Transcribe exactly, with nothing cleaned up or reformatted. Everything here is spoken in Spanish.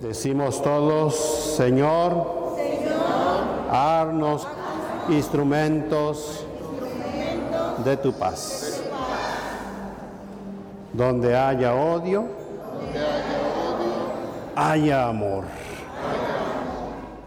Decimos todos, Señor, Señor, haznos instrumentos de tu paz. Donde haya odio, haya amor.